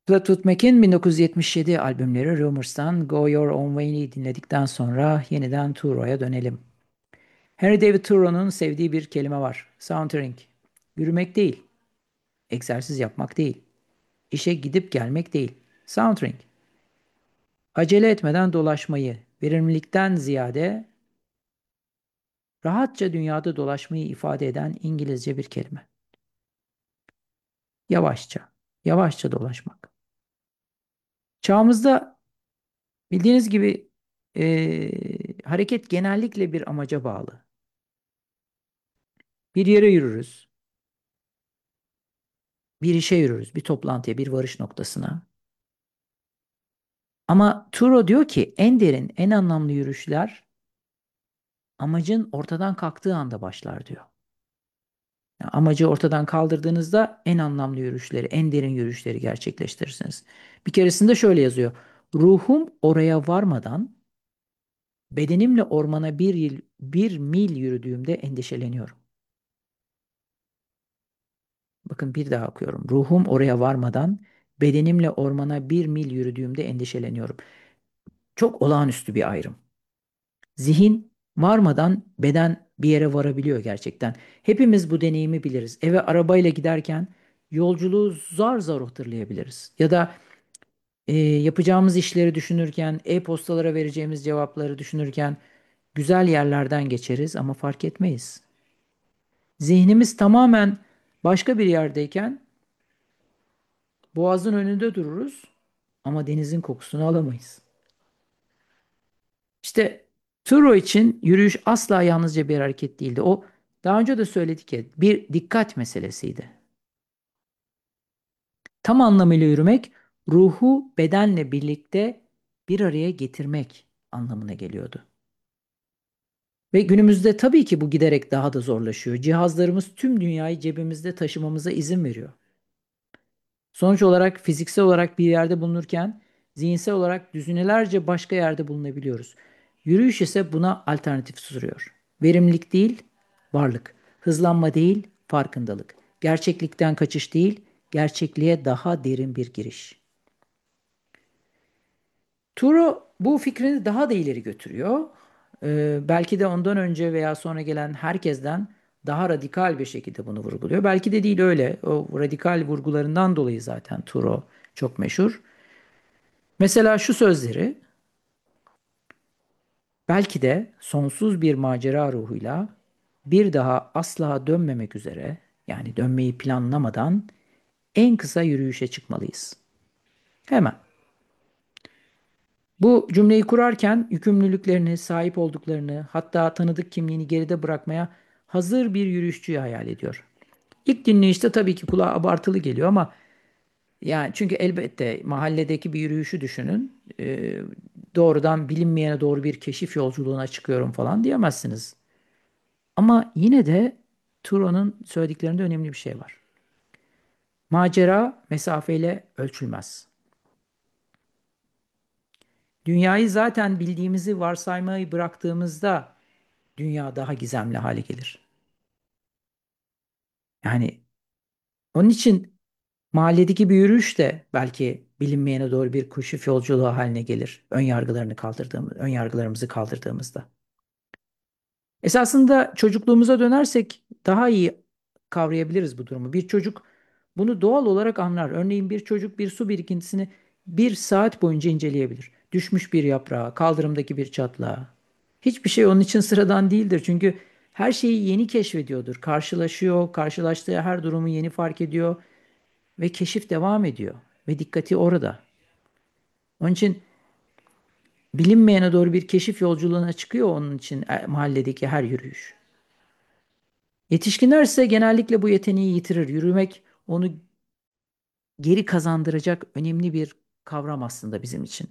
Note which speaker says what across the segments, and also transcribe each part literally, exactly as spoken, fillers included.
Speaker 1: Fleetwood Mac'in bin dokuz yüz yetmiş yedi albümleri Rumors'tan Go Your Own Way'ni dinledikten sonra yeniden Turo'ya dönelim. Henry David Thoreau'nun sevdiği bir kelime var. Sauntering. Yürümek değil, egzersiz yapmak değil, işe gidip gelmek değil. Sauntering. Acele etmeden dolaşmayı, verimlilikten ziyade rahatça dünyada dolaşmayı ifade eden İngilizce bir kelime. Yavaşça, yavaşça dolaşmak. Çağımızda bildiğiniz gibi eee, hareket genellikle bir amaca bağlı. Bir yere yürürüz, bir işe yürürüz, bir toplantıya, bir varış noktasına. Ama Turo diyor ki en derin, en anlamlı yürüyüşler amacın ortadan kalktığı anda başlar diyor. Yani amacı ortadan kaldırdığınızda en anlamlı yürüyüşleri, en derin yürüyüşleri gerçekleştirirsiniz. Bir keresinde şöyle yazıyor. Ruhum oraya varmadan bedenimle ormana bir yıl, bir mil yürüdüğümde endişeleniyorum. Bakın bir daha okuyorum. Ruhum oraya varmadan bedenimle ormana bir mil yürüdüğümde endişeleniyorum. Çok olağanüstü bir ayrım. Zihin varmadan beden bir yere varabiliyor gerçekten. Hepimiz bu deneyimi biliriz. Eve arabayla giderken yolculuğu zar zar hatırlayabiliriz. Ya da e, yapacağımız işleri düşünürken, e-postalara vereceğimiz cevapları düşünürken güzel yerlerden geçeriz ama fark etmeyiz. Zihnimiz tamamen başka bir yerdeyken boğazın önünde dururuz ama denizin kokusunu alamayız. İşte Turo için yürüyüş asla yalnızca bir hareket değildi. O daha önce de söyledik ya bir dikkat meselesiydi. Tam anlamıyla yürümek ruhu bedenle birlikte bir araya getirmek anlamına geliyordu. Ve günümüzde tabii ki bu giderek daha da zorlaşıyor. Cihazlarımız tüm dünyayı cebimizde taşımamıza izin veriyor. Sonuç olarak fiziksel olarak bir yerde bulunurken zihinsel olarak düzinelerce başka yerde bulunabiliyoruz. Yürüyüş ise buna alternatif sunuyor. Verimlilik değil, varlık. Hızlanma değil, farkındalık. Gerçeklikten kaçış değil, gerçekliğe daha derin bir giriş. Turo bu fikrini daha da ileri götürüyor. Ee, belki de ondan önce veya sonra gelen herkesten daha radikal bir şekilde bunu vurguluyor. Belki de değil öyle. O radikal vurgularından dolayı zaten Turo çok meşhur. Mesela şu sözleri, belki de sonsuz bir macera ruhuyla bir daha asla dönmemek üzere, yani dönmeyi planlamadan en kısa yürüyüşe çıkmalıyız. Hemen. Bu cümleyi kurarken yükümlülüklerini, sahip olduklarını, hatta tanıdık kimliğini geride bırakmaya hazır bir yürüyüşçüyü hayal ediyor. İlk dinleyişte tabii ki kulağa abartılı geliyor ama yani çünkü elbette mahalledeki bir yürüyüşü düşünün. Ee, doğrudan bilinmeyene doğru bir keşif yolculuğuna çıkıyorum falan diyemezsiniz. Ama yine de Turo'nun söylediklerinde önemli bir şey var. Macera mesafeyle ölçülmez. Dünyayı zaten bildiğimizi varsaymayı bıraktığımızda dünya daha gizemli hale gelir. Yani onun için mahalledeki bir yürüyüş de belki bilinmeyene doğru bir keşif yolculuğu haline gelir. Ön yargılarını kaldırdığımız, ön yargılarımızı kaldırdığımızda. Esasında çocukluğumuza dönersek daha iyi kavrayabiliriz bu durumu. Bir çocuk bunu doğal olarak anlar. Örneğin bir çocuk bir su birikintisini bir saat boyunca inceleyebilir. Düşmüş bir yaprağı, kaldırımdaki bir çatlağı. Hiçbir şey onun için sıradan değildir. Çünkü her şeyi yeni keşfediyordur. Karşılaşıyor, karşılaştığı her durumu yeni fark ediyor ve keşif devam ediyor. Ve dikkati orada. Onun için bilinmeyene doğru bir keşif yolculuğuna çıkıyor onun için e, mahalledeki her yürüyüş. Yetişkinler ise genellikle bu yeteneği yitirir. Yürümek onu geri kazandıracak önemli bir kavram aslında bizim için.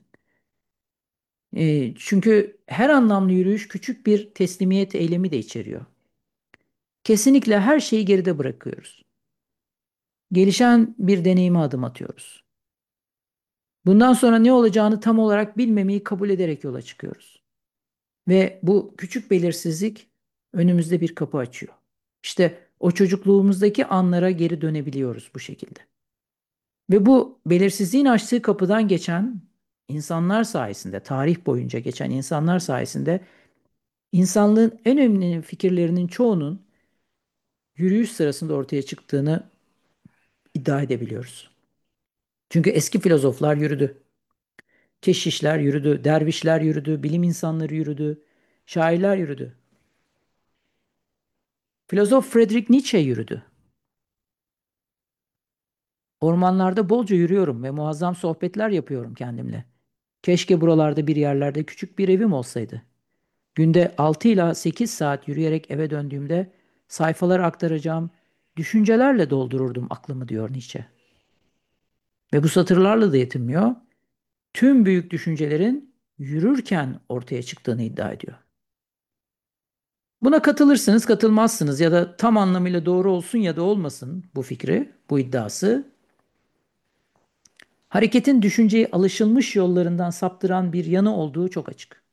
Speaker 1: E, çünkü her anlamlı yürüyüş küçük bir teslimiyet eylemi de içeriyor. Kesinlikle her şeyi geride bırakıyoruz. Gelişen bir deneyime adım atıyoruz. Bundan sonra ne olacağını tam olarak bilmemeyi kabul ederek yola çıkıyoruz. Ve bu küçük belirsizlik önümüzde bir kapı açıyor. İşte o çocukluğumuzdaki anlara geri dönebiliyoruz bu şekilde. Ve bu belirsizliğin açtığı kapıdan geçen insanlar sayesinde, tarih boyunca geçen insanlar sayesinde insanlığın en önemli fikirlerinin çoğunun yürüyüş sırasında ortaya çıktığını iddia edebiliyoruz. Çünkü eski filozoflar yürüdü, keşişler yürüdü, dervişler yürüdü, bilim insanları yürüdü, şairler yürüdü. Filozof Friedrich Nietzsche yürüdü. Ormanlarda bolca yürüyorum ve muazzam sohbetler yapıyorum kendimle. Keşke buralarda bir yerlerde küçük bir evim olsaydı. Günde altı ila sekiz saat yürüyerek eve döndüğümde sayfaları aktaracağım düşüncelerle doldururdum aklımı diyor Nietzsche. Ve bu satırlarla da yetinmiyor. Tüm büyük düşüncelerin yürürken ortaya çıktığını iddia ediyor. Buna katılırsınız, katılmazsınız ya da tam anlamıyla doğru olsun ya da olmasın bu fikri, bu iddiası. Hareketin düşünceyi alışılmış yollarından saptıran bir yanı olduğu çok açık.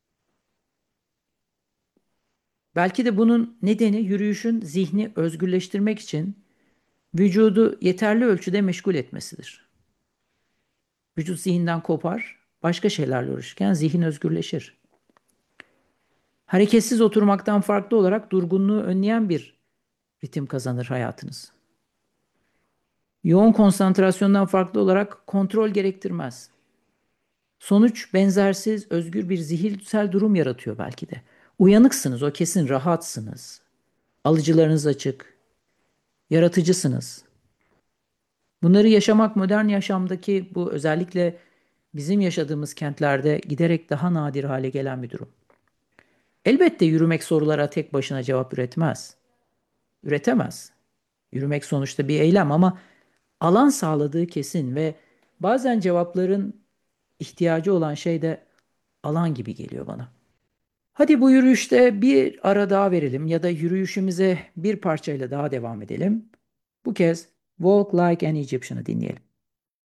Speaker 1: Belki de bunun nedeni yürüyüşün zihni özgürleştirmek için vücudu yeterli ölçüde meşgul etmesidir. Vücut zihinden kopar, başka şeylerle uğraşırken zihin özgürleşir. Hareketsiz oturmaktan farklı olarak durgunluğu önleyen bir ritim kazanır hayatınız. Yoğun konsantrasyondan farklı olarak kontrol gerektirmez. Sonuç benzersiz, özgür bir zihinsel durum yaratıyor belki de. Uyanıksınız, o kesin, rahatsınız. Alıcılarınız açık, yaratıcısınız. Bunları yaşamak modern yaşamdaki bu özellikle bizim yaşadığımız kentlerde giderek daha nadir hale gelen bir durum. Elbette yürümek sorulara tek başına cevap üretmez. Üretemez. Yürümek sonuçta bir eylem ama alan sağladığı kesin ve bazen cevapların ihtiyacı olan şey de alan gibi geliyor bana. Hadi bu yürüyüşte bir ara daha verelim ya da yürüyüşümüze bir parçayla daha devam edelim. Bu kez Walk Like an Egyptian'ı dinleyelim.